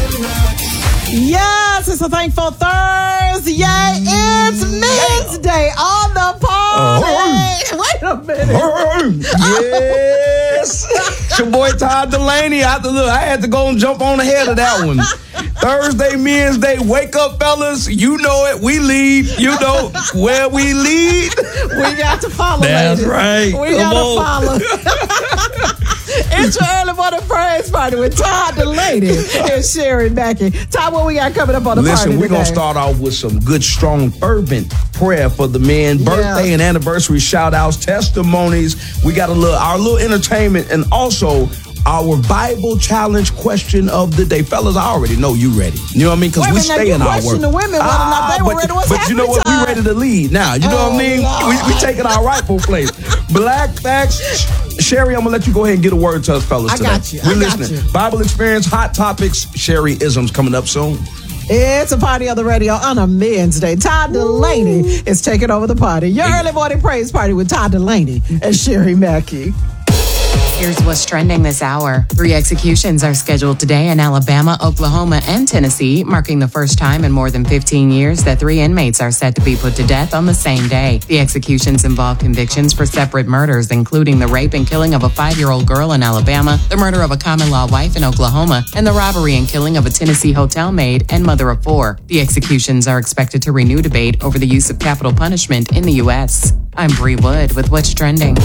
Yes, it's a Thankful Thursday. It's Men's Day on the party. Wait a minute. Yes. It's your boy Todd Delaney. I had to go and jump on ahead of that one. Thursday, Men's Day. Wake up, fellas. You know it. We lead. You know where we lead. We got to follow, That's ladies. right. We got to follow. It's your early morning praise party with Todd Delaney and Sherry Mackey. Todd, what we got coming up on the party Listen, we're going to today? start off with some good, strong, fervent prayer for the men. Birthday and anniversary shout-outs, testimonies. We got our little entertainment, and also our Bible challenge question of the day. Fellas, I already know you ready. You know what I mean? Because we stay in our work. The women whether or not they were ready. What's but you know what? We ready to lead now. You know what I mean? We taking our rightful place. Black Facts. Sherry, I'm going to let you go ahead and get a word to us, fellas, today. I got you. We're listening. Bible Experience, Hot Topics, Sherry-isms coming up soon. It's a party on the radio on a Men's Day. Todd Delaney is taking over the party. Your early morning praise party with Todd Delaney and Sherry Mackey. Here's what's trending this hour. 3 executions are scheduled today in Alabama, Oklahoma, and Tennessee, marking the first time in more than 15 years that 3 inmates are set to be put to death on the same day. The executions involve convictions for separate murders, including the rape and killing of a 5-year-old girl in Alabama, the murder of a common-law wife in Oklahoma, and the robbery and killing of a Tennessee hotel maid and mother of 4. The executions are expected to renew debate over the use of capital punishment in the U.S. I'm Bree Wood with What's Trending.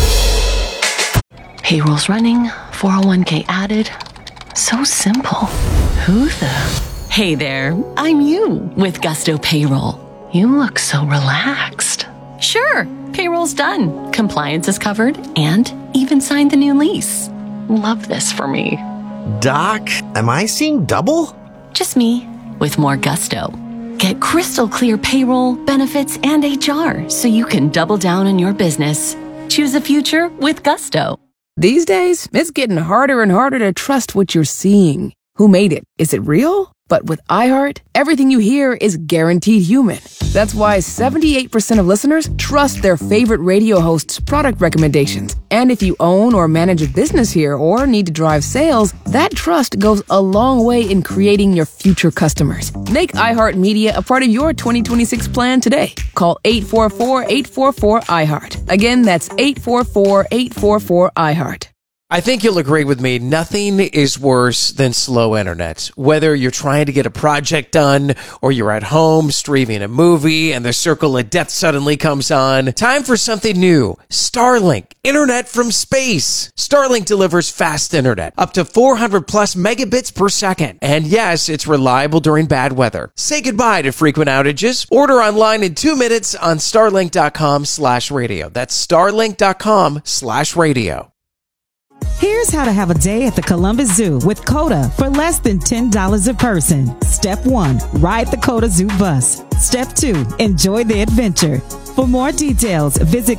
Payroll's running, 401k added. So simple. Who the? Hey there, I'm you with Gusto Payroll. You look so relaxed. Sure, payroll's done. Compliance is covered and even signed the new lease. Love this for me. Doc, am I seeing double? Just me with more Gusto. Get crystal clear payroll, benefits, and HR so you can double down on your business. Choose a future with Gusto. These days, it's getting harder and harder to trust what you're seeing. Who made it? Is it real? But with iHeart, everything you hear is guaranteed human. That's why 78% of listeners trust their favorite radio hosts' product recommendations. And if you own or manage a business here or need to drive sales, that trust goes a long way in creating your future customers. Make iHeartMedia a part of your 2026 plan today. Call 844-844-iHeart. Again, that's 844-844-iHeart. I think you'll agree with me, nothing is worse than slow internet. Whether you're trying to get a project done or you're at home streaming a movie and the circle of death suddenly comes on, time for something new. Starlink, internet from space. Starlink delivers fast internet, up to 400 plus megabits per second. And yes, it's reliable during bad weather. Say goodbye to frequent outages. Order online in 2 minutes on starlink.com/radio. That's starlink.com/radio. Here's how to have a day at the Columbus Zoo with CODA for less than $10 a person. Step 1, ride the CODA Zoo bus. Step 2, enjoy the adventure. For more details, visit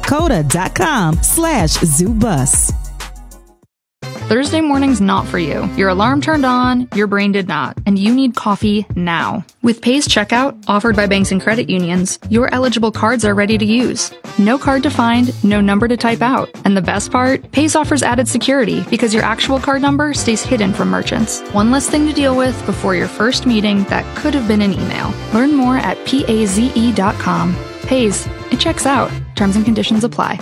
coda.com/zoobus. Thursday morning's not for you. Your alarm turned on, your brain did not, and you need coffee now. With Pay's checkout, offered by banks and credit unions, your eligible cards are ready to use. No card to find, no number to type out. And the best part? Pay's offers added security because your actual card number stays hidden from merchants. One less thing to deal with before your first meeting that could have been an email. Learn more at paze.com. Pay's, it checks out. Terms and conditions apply.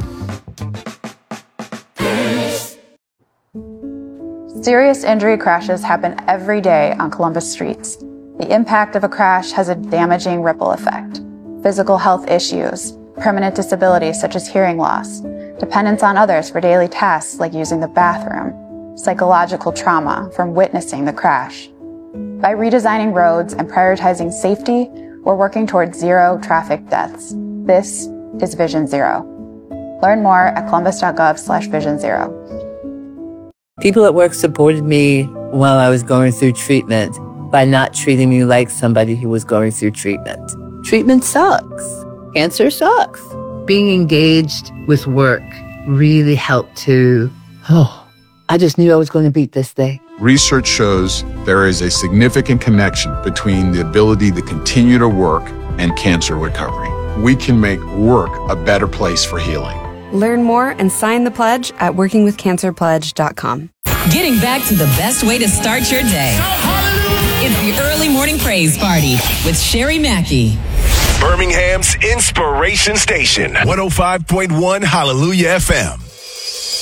Serious injury crashes happen every day on Columbus streets. The impact of a crash has a damaging ripple effect. Physical health issues, permanent disabilities such as hearing loss, dependence on others for daily tasks like using the bathroom, psychological trauma from witnessing the crash. By redesigning roads and prioritizing safety, we're working towards zero traffic deaths. This is Vision Zero. Learn more at columbus.gov/Vision Zero. People at work supported me while I was going through treatment by not treating me like somebody who was going through treatment. Treatment sucks. Cancer sucks. Being engaged with work really helped to, I just knew I was going to beat this thing. Research shows there is a significant connection between the ability to continue to work and cancer recovery. We can make work a better place for healing. Learn more and sign the pledge at workingwithcancerpledge.com. Getting back to the best way to start your day. Morning Praise Party with Sherry Mackey. Birmingham's Inspiration Station, 105.1 Hallelujah FM.